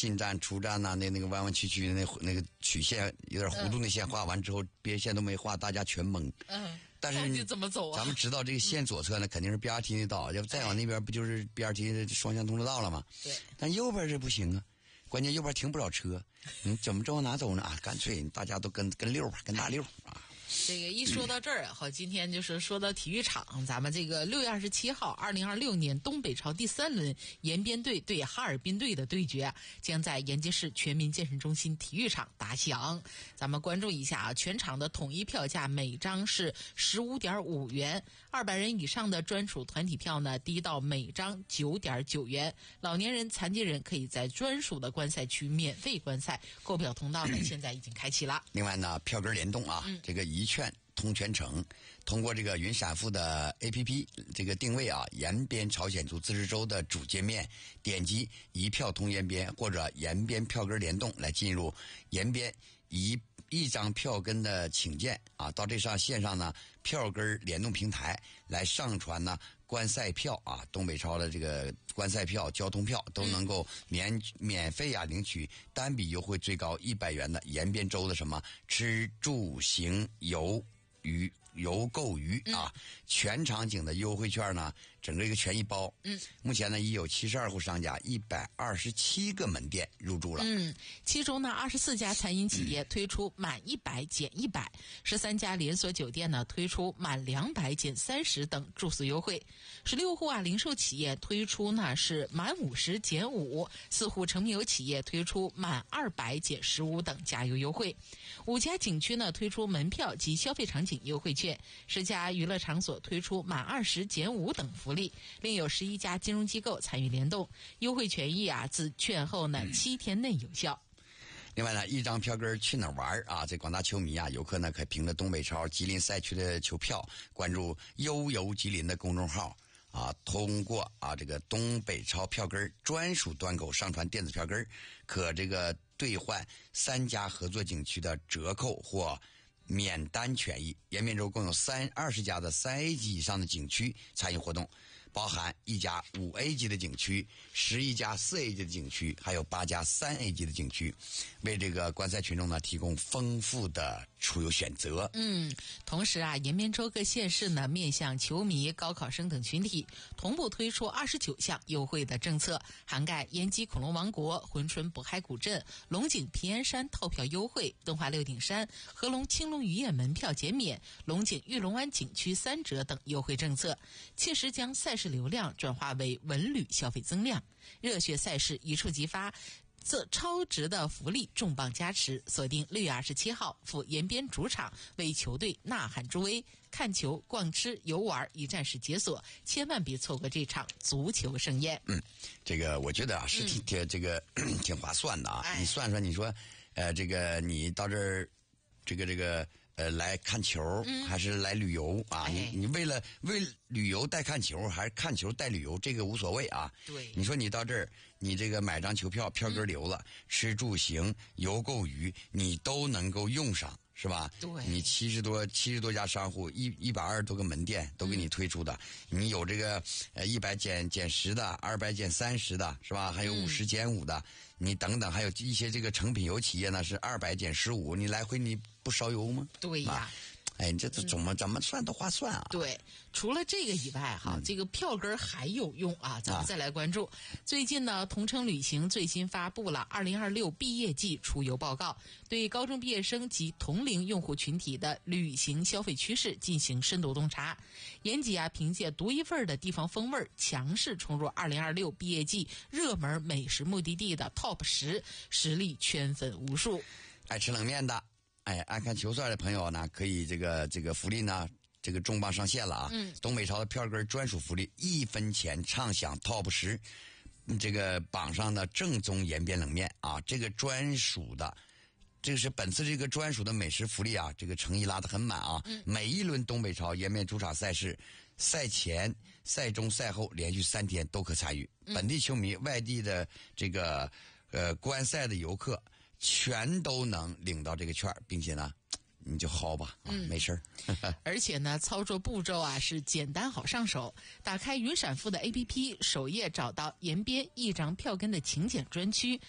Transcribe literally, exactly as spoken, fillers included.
进站出站呐、啊，那那个弯弯曲曲的那那个曲线有点弧度，那线画完之后，别线都没画，大家全懵。 嗯， 但是你怎么走啊？ 咱们知道这个线左侧呢，肯定是 B R T 的道，要不再往那边不就是 B R T 的双向通车道了吗？ 对。 但右边这不行啊，关键右边停不了车，你怎么着往哪走呢？啊，干脆大家都跟跟溜吧，跟大溜啊。 这个一说到这儿啊，好，今天就是说到体育场，咱们这个六月二十七号，二零二六年东北超第三轮延边队对哈尔滨队的对决，将在延吉市全民健身中心体育场打响。咱们关注一下啊，全场的统一票价每张是十五点五元，二百人以上的专属团体票呢，低到每张九点九元。老年人、残疾人可以在专属的观赛区免费观赛，购票通道呢现在已经开启了。 另外呢，票根联动啊，嗯、这个一券通全程，通过这个云闪付的 A P P 这个定位啊，延边朝鲜族自治州的主界面，点击一票通延边或者延边票根联动来进入延边一一张票根的请件啊，到这上线上呢票根联动平台来上传呢观赛票啊，东北超的这个观赛票、交通票都能够免免费啊领取单笔优惠最高一百元的延边州的什么吃住行游娱邮购娱啊，全场景的优惠券呢，整个一个全一包。嗯，目前呢已有七十二户商家，一百二十七个门店入驻了。 嗯，其中呢二十四家餐饮企业推出满一百减一百，十三家连锁酒店呢推出满两百减三十等住宿优惠，十六户啊零售企业推出呢是满五十减五，四户成品油企业推出满二百减十五等加油优惠，五家景区呢推出门票及消费场景优惠券，十家娱乐场所推出满二十减五等福利，另有十一家金融机构参与联动，优惠权益啊自券后呢七天内有效。 另外呢，一张票根去哪儿玩啊？这广大球迷啊，游客呢可凭着东北超吉林赛区的球票，关注悠游吉林的公众号啊，通过啊这个东北超票根专属端口上传电子票根，可这个兑换三家合作景区的折扣或免单权益。延边州共有三二十家的三 A 级以上的景区参与活动，包含一家五 A 级的景区、十一家四 A 级的景区，还有八家三 A 级的景区，为这个观赛群众呢提供丰富的出游选择。 嗯，同时啊，延边州各县市呢面向球迷、高考生等群体，同步推出二十九项优惠的政策，涵盖延吉恐龙王国、珲春渤海古镇、龙井平安山套票优惠、敦化六顶山、合龙青龙渔业门票减免、龙井玉龙湾景区三折等优惠政策，切实将赛事流量转化为文旅消费增量，热血赛事一触即发，这超值的福利重磅加持，锁定六月二十七号赴延边主场为球队呐喊助威，看球、逛吃、游玩一站式解锁，千万别错过这场足球盛宴。 嗯，这个我觉得啊是挺、嗯、这个挺划算的啊。你算算，你说，呃，这个你到这儿，这个这个。呃，来看球、嗯、还是来旅游啊？你你为了为旅游带看球，还是看球带旅游，这个无所谓啊。 对， 你说你到这儿，你这个买张球票，票根留了，嗯、吃住行游购娱，你都能够用上。是吧？ 对， 你七十多七十多家商户，一一百二十多个门店都给你推出的，嗯、你有这个呃一百减减十的，二百减三十的，是吧？还有五十减五的，嗯、你等等，还有一些这个成品油企业呢是二百减十五，你来回你不烧油吗？ 对呀。 哎，你这这怎么怎么算都划算啊！ 对，除了这个以外哈，嗯、这个票根还有用啊，咱们再来关注。啊、最近呢，同程旅行最新发布了二零二六毕业季出游报告，对高中毕业生及同龄用户群体的旅行消费趋势进行深度洞察。延吉啊，凭借独一份的地方风味，强势冲入二零二六毕业季热门美食目的地的 top 十，实力圈粉无数。 爱吃冷面的。哎，爱看球赛的朋友呢，可以这个这个福利呢，这个重磅上线了啊！嗯，东北超的票根专属福利，一分钱畅享 top 十，这个榜上的正宗延边冷面啊，这个专属的，这个是本次这个专属的美食福利啊，这个诚意拉得很满啊！嗯，每一轮东北超延边主场赛事，赛前、赛中、赛后连续三天都可参与，嗯、本地球迷、外地的这个呃观赛的游客。全都能领到这个券，并且呢，你就薅吧，啊，嗯、没事儿。 而且呢，操作步骤啊是简单好上手。打开云闪付的 A P P， 首页找到延边一张票根的请柬专区，